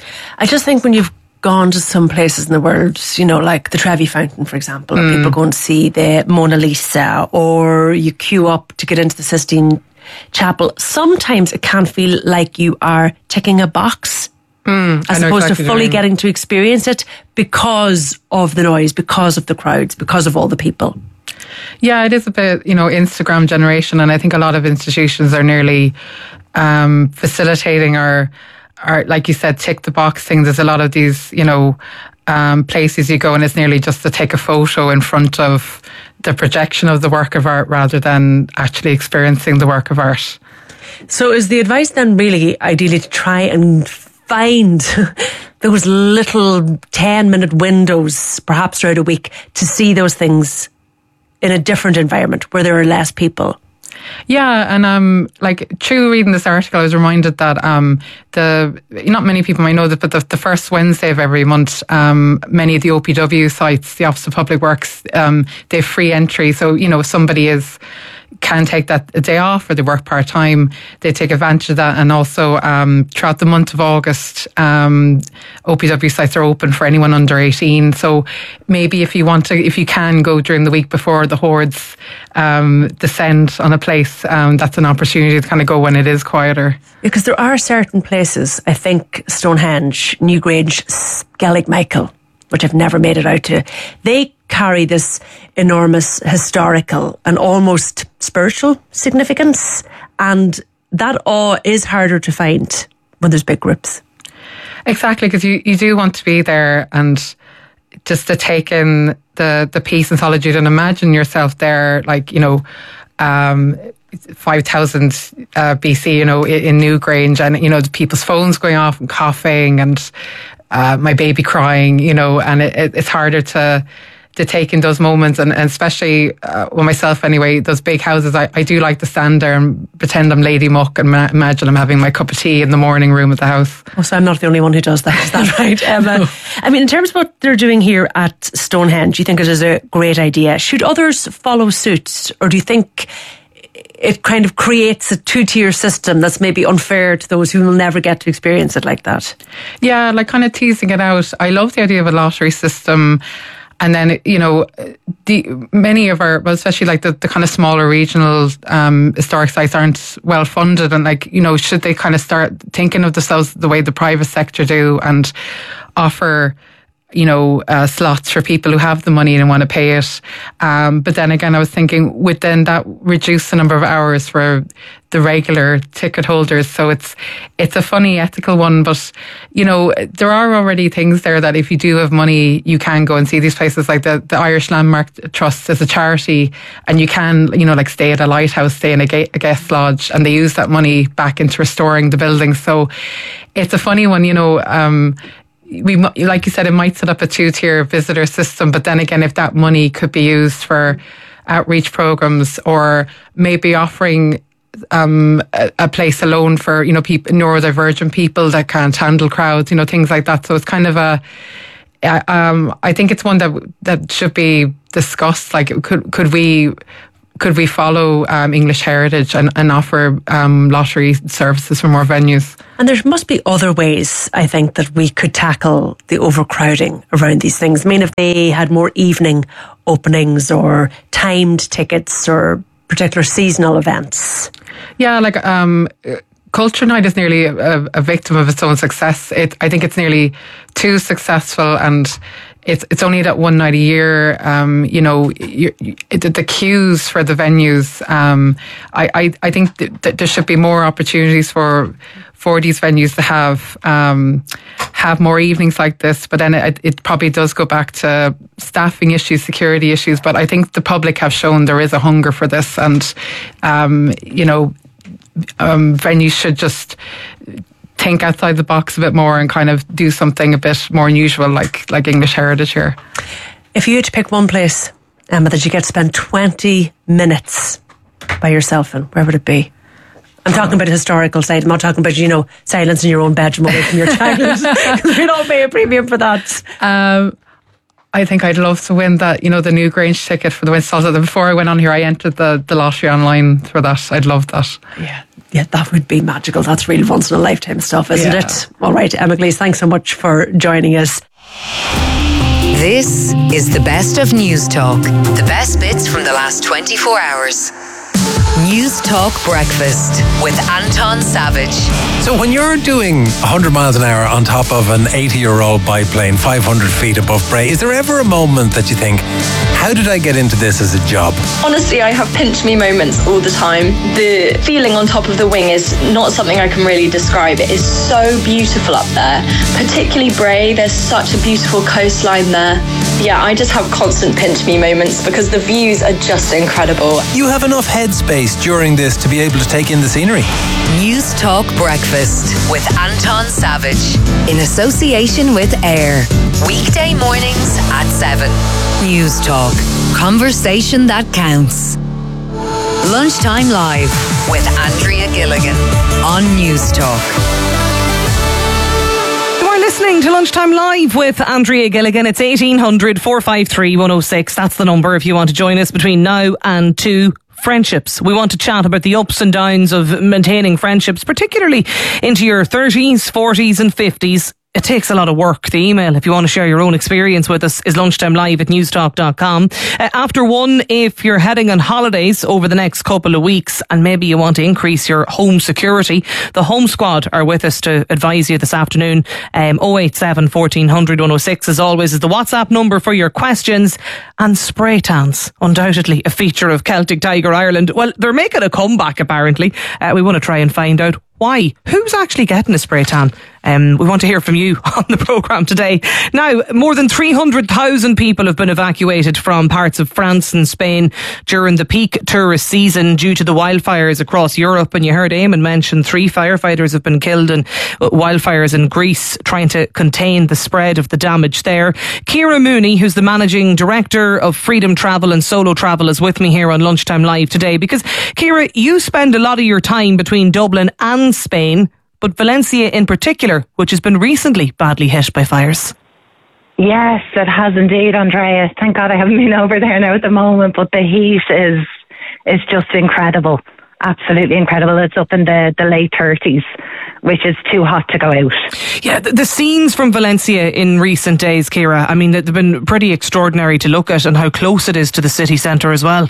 I just think when you've gone to some places in the world, you know, like the Trevi Fountain, for example, and mm. people go and see the Mona Lisa, or you queue up to get into the Sistine Chapel. Sometimes it can feel like you are ticking a box. Mm, as opposed exactly to fully getting to experience it because of the noise, because of the crowds, because of all the people. Yeah, it is a bit, you know, Instagram generation, and I think a lot of institutions are nearly um, facilitating or, or, like you said, tick the box thing. There's a lot of these, you know, um, places you go and it's nearly just to take a photo in front of the projection of the work of art rather than actually experiencing the work of art. So is the advice then really ideally to try and find those little ten minute windows, perhaps throughout a week, to see those things in a different environment where there are less people? Yeah, and um, like through reading this article, I was reminded that um, the not many people might know that, but the, the first Wednesday of every month, um, many of the O P W sites, the Office of Public Works, um, they have free entry. So you know, if somebody is can take that a day off or they work part time, they take advantage of that. And also um, throughout the month of August, um, O P W sites are open for anyone under eighteen. So maybe if you want to, if you can go during the week before the hordes um, descend on a place, um, that's an opportunity to kind of go when it is quieter. Because there are certain places, I think Stonehenge, Newgrange, Skellig Michael, which I've never made it out to, they carry this enormous historical and almost spiritual significance, and that awe is harder to find when there's big groups. Exactly, because you, you do want to be there and just to take in the, the peace and solitude and imagine yourself there, like, you know, um, five thousand uh, B C, you know, in, in Newgrange, and, you know, the people's phones going off and coughing and uh, my baby crying, you know, and it, it, it's harder to to take in those moments, and, and especially uh, with myself anyway, those big houses, I, I do like to stand there and pretend I'm Lady Muck and ma- imagine I'm having my cup of tea in the morning room of the house. Oh, so I'm not the only one who does that, is that right, Emma? No. I mean, in terms of what they're doing here at Stonehenge, do you think it is a great idea? Should others follow suit, or do you think it kind of creates a two-tier system that's maybe unfair to those who will never get to experience it like that. Yeah, like kind of teasing it out. I love the idea of a lottery system. And then, you know, the many of our, well, especially like the, the kind of smaller regional um, historic sites aren't well funded. And like, you know, should they kind of start thinking of themselves the way the private sector do and offer, you know, uh, slots for people who have the money and want to pay it. Um, but then again, I was thinking, would then that reduce the number of hours for the regular ticket holders? So it's it's a funny ethical one, but, you know, there are already things there that if you do have money, you can go and see these places. Like the, the Irish Landmark Trust is a charity, and you can, you know, like stay at a lighthouse, stay in a, ga- a guest lodge, and they use that money back into restoring the buildings. So it's a funny one, you know, um, we, like you said, it might set up a two-tier visitor system, but then again, if that money could be used for outreach programs, or maybe offering um, a, a place alone for, you know, people, neurodivergent people that can't handle crowds, you know, things like that. So it's kind of a, um, I think it's one that that should be discussed. Like, could could we could we follow um, English heritage and, and offer um, lottery services for more venues? And there must be other ways, I think, that we could tackle the overcrowding around these things. I mean, if they had more evening openings or timed tickets or particular seasonal events. Yeah, like um, Culture Night is nearly a, a victim of its own success. It, I think it's nearly too successful, and It's it's only that one night a year. Um, you know, you, you, the, the queues for the venues. Um, I, I I think th- that there should be more opportunities for for these venues to have um, have more evenings like this. But then it, it probably does go back to staffing issues, security issues. But I think the public have shown there is a hunger for this, and um, you know, um, venues should just think outside the box a bit more and kind of do something a bit more unusual, like like English heritage here. If you had to pick one place, Emma, that you get to spend twenty minutes by yourself in, where would it be? I'm talking about a historical site. I'm not talking about, you know, silence in your own bedroom away from your child, because we'd all pay a premium for that. Um, I think I'd love to win that, you know, the Newgrange ticket for the Winston. Before I went on here, I entered the, the lottery online for that. I'd love that. Yeah. Yeah, that would be magical. That's really once in a lifetime stuff, isn't yeah. it? All right, Emma Glees, thanks so much for joining us. This is the best of News Talk. The best bits from the last twenty-four hours. News Talk Breakfast with Anton Savage. So when you're doing one hundred miles an hour on top of an eighty-year-old biplane five hundred feet above Bray, is there ever a moment that you think, how did I get into this as a job? Honestly, I have pinch me moments all the time. The feeling on top of the wing is not something I can really describe. It is so beautiful up there, particularly Bray. There's such a beautiful coastline there. Yeah, I just have constant pinch me moments because the views are just incredible. You have enough headspace during this to be able to take in the scenery. News Talk Breakfast with Anton Savage in association with Air. Weekday mornings at seven. News Talk. Conversation that counts. Lunchtime Live with Andrea Gilligan on News Talk. Listening to Lunchtime Live with Andrea Gilligan. It's eighteen hundred, four five three, one oh six. That's the number if you want to join us between now and two. Friendships. We want to chat about the ups and downs of maintaining friendships, particularly into your thirties, forties and fifties. It takes a lot of work. The email, if you want to share your own experience with us, is lunchtimelive at newstalk dot com. Uh, after one, if you're heading on holidays over the next couple of weeks and maybe you want to increase your home security, the Home Squad are with us to advise you this afternoon. Um, oh eight seven, fourteen hundred, one oh six, as always, is the WhatsApp number for your questions. And spray tans, undoubtedly a feature of Celtic Tiger Ireland. Well, they're making a comeback, apparently. Uh, we want to try and find out why. Who's actually getting a spray tan? Um, we want to hear from you on the programme today. Now, more than three hundred thousand people have been evacuated from parts of France and Spain during the peak tourist season due to the wildfires across Europe. And you heard Eamon mention three firefighters have been killed in wildfires in Greece, trying to contain the spread of the damage there. Ciara Mooney, who's the managing director of Freedom Travel and Solo Travel, is with me here on Lunchtime Live today. Because, Ciara, you spend a lot of your time between Dublin and Spain, but Valencia in particular, which has been recently badly hit by fires. Yes, it has indeed, Andrea. Thank God I haven't been over there now at the moment, but the heat is is just incredible. absolutely incredible. It's up in the, the late thirties, which is too hot to go out. Yeah, the, the scenes from Valencia in recent days, Ciara, I mean, they've been pretty extraordinary to look at, and how close it is to the city centre as well.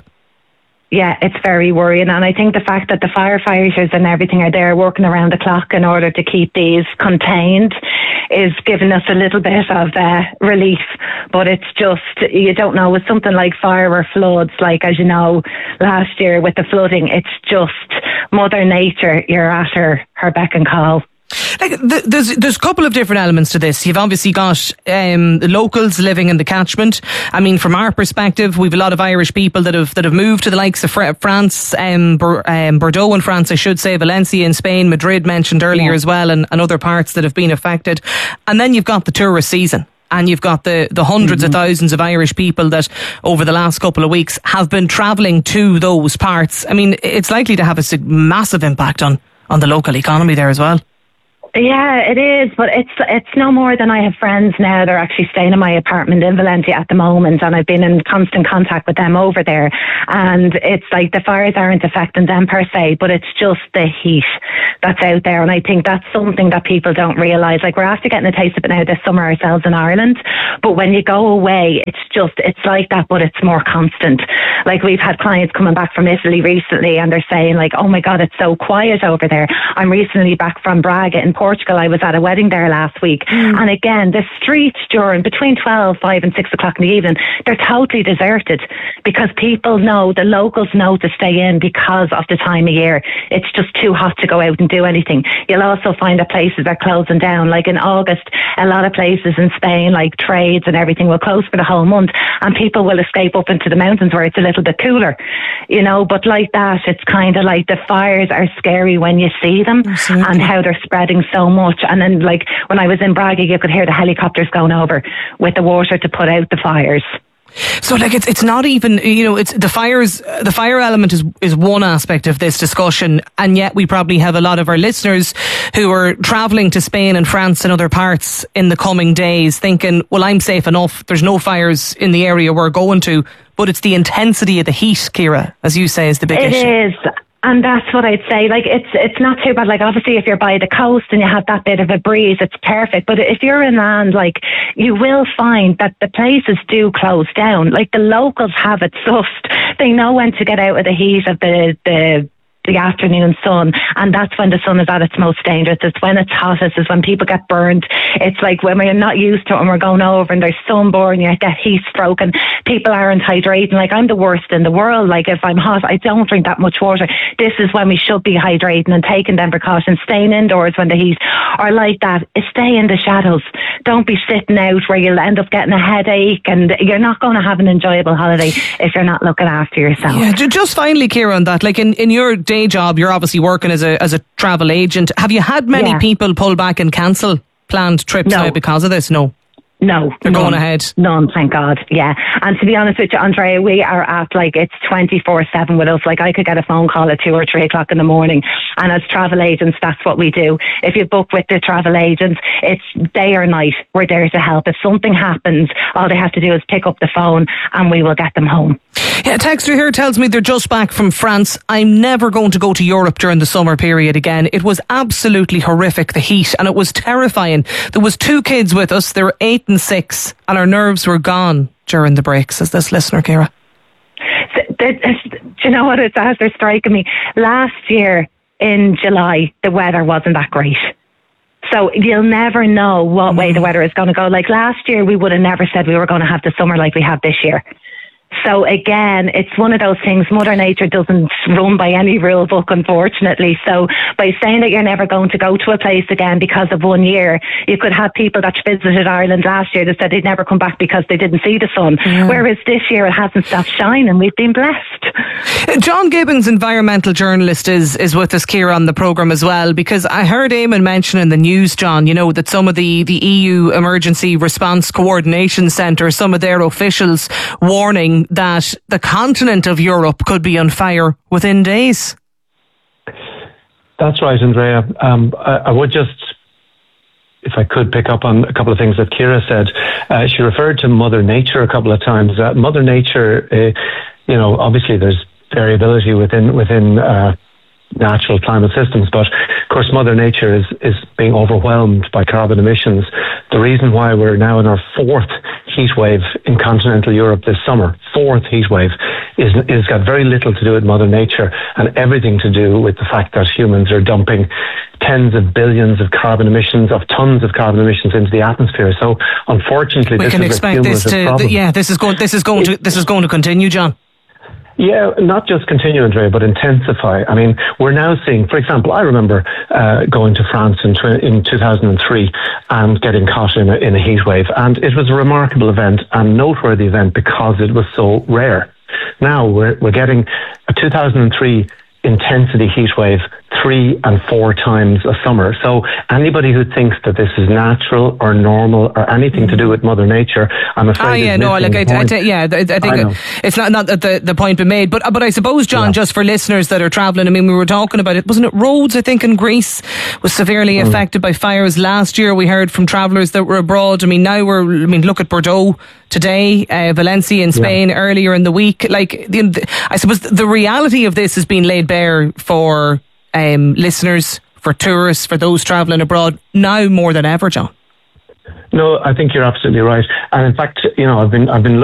Yeah, it's very worrying, and I think the fact that the firefighters and everything are there working around the clock in order to keep these contained is giving us a little bit of uh, relief. But it's just, you don't know, with something like fire or floods, like as you know, last year with the flooding, it's just Mother Nature, you're at her, her beck and call. Like, there's there's a couple of different elements to this. You've obviously got um, the locals living in the catchment. I mean, from our perspective, we've a lot of Irish people that have that have moved to the likes of France, um, Bur- um, Bordeaux in France, I should say, Valencia in Spain, Madrid mentioned earlier yeah. as well, and, and other parts that have been affected. And then you've got the tourist season. And you've got the, the hundreds mm-hmm. of thousands of Irish people that over the last couple of weeks have been travelling to those parts. I mean, it's likely to have a massive impact on, on the local economy there as well. Yeah, it is, but it's it's no more than I have friends now. They're actually staying in my apartment in Valencia at the moment, and I've been in constant contact with them over there. And it's like the fires aren't affecting them per se, but it's just the heat that's out there. And I think that's something that people don't realise. Like, we're after getting a taste of it now this summer ourselves in Ireland, but when you go away, it's just, it's like that, but it's more constant. Like, we've had clients coming back from Italy recently, and they're saying like, oh my God, it's so quiet over there. I'm recently back from Braga in Portugal. I was at a wedding there last week, mm. and again, the streets during between twelve, five and six o'clock in the evening, they're totally deserted because people know, the locals know to stay in because of the time of year. It's just too hot to go out and do anything. You'll also find that places are closing down. Like in August, a lot of places in Spain, like trades and everything, will close for the whole month, and people will escape up into the mountains where it's a little bit cooler, you know. But like that, it's kind of like the fires are scary when you see them. Absolutely. And how they're spreading so much. And then, like, when I was in Braga, you could hear the helicopters going over with the water to put out the fires. So, like, it's it's not even, you know, it's the fires. The fire element is is one aspect of this discussion, and yet we probably have a lot of our listeners who are travelling to Spain and France and other parts in the coming days, thinking, "Well, I'm safe enough. There's no fires in the area we're going to." But it's the intensity of the heat, Ciara, as you say, is the big it issue. It is. And that's what I'd say. Like, it's it's not too bad. Like, obviously, if you're by the coast and you have that bit of a breeze, it's perfect. But if you're inland, like, you will find that the places do close down. Like, the locals have it sussed. They know when to get out of the heat of the the. the afternoon sun, and that's when the sun is at its most dangerous. It's when it's hottest, is when people get burned. It's like when we're not used to it and we're going over and there's sunburn, you get heat stroke, and people aren't hydrating. Like, I'm the worst in the world. Like, if I'm hot, I don't drink that much water. This is when we should be hydrating and taking them precautions, staying indoors when the heat are like that. Stay in the shadows. Don't be sitting out where you'll end up getting a headache, and you're not going to have an enjoyable holiday if you're not looking after yourself. Yeah, just finally, Ciara, on that, like in, in your day job, you're obviously working as a as a travel agent. Have you had many yeah. people pull back and cancel planned trips no. now because of this? No. No, they're none, going ahead. None, thank God. Yeah, and to be honest with you, Andrea, we are at like it's twenty-four seven with us. Like, I could get a phone call at two or three o'clock in the morning, and as travel agents, that's what we do. If you book with the travel agents, it's day or night. We're there to help. If something happens, all they have to do is pick up the phone, and we will get them home. Yeah, a texter here tells me they're just back from France. I'm never going to go to Europe during the summer period again. It was absolutely horrific, the heat, and it was terrifying. There was two kids with us. They were eight and six, and our nerves were gone during the break, says this listener, Ciara. Do you know what it's after striking me? Last year in July, the weather wasn't that great. So you'll never know what way the weather is going to go. Like, last year, we would have never said we were going to have the summer like we have this year. So again, it's one of those things, Mother Nature doesn't run by any rule book, unfortunately. So by saying that you're never going to go to a place again because of one year, you could have people that visited Ireland last year that said they'd never come back because they didn't see the sun. Yeah. Whereas this year it hasn't stopped shining. We've been blessed. John Gibbons, environmental journalist, is, is with us, Ciara, on the programme as well, because I heard Eamon mention in the news, John, you know, that some of the, the E U Emergency Response Coordination Centre, some of their officials warning that the continent of Europe could be on fire within days. That's right, Andrea. Um, I, I would just, if I could pick up on a couple of things that Ciara said. Uh, she referred to Mother Nature a couple of times. Uh, Mother Nature, uh, you know, obviously there's variability within within uh, natural climate systems. But of course, Mother Nature is, is being overwhelmed by carbon emissions. The reason why we're now in our fourth heat wave in continental Europe this summer, fourth heat wave, is is got very little to do with Mother Nature and everything to do with the fact that humans are dumping tens of billions of carbon emissions, of tons of carbon emissions into the atmosphere. So unfortunately, we this can is expect a this to problem. yeah this is going this is going to this is going to continue, John. Yeah, not just continue, Andrea, but intensify. I mean, we're now seeing, for example, I remember uh, going to France in, tw- in two thousand three and getting caught in a, in a heat wave. And it was a remarkable event and noteworthy event because it was so rare. Now we're, we're getting a two thousand three intensity heat wave three and four times a summer. So anybody who thinks that this is natural or normal or anything to do with Mother Nature, I'm afraid. Oh yeah, no, like I, I, I, yeah, I, I think I it's not not that the, the point been made, but but I suppose, John, yeah. just for listeners that are travelling, I mean, we were talking about it, wasn't it? Rhodes, I think, in Greece was severely mm. affected by fires last year. We heard from travellers that were abroad. I mean, now we're. I mean, look at Bordeaux today, uh, Valencia in Spain yeah. earlier in the week. Like, the, the, I suppose the reality of this has been laid bare for um, listeners, for tourists, for those travelling abroad now more than ever, John. No, I think you're absolutely right. And in fact, you know, I've been I've been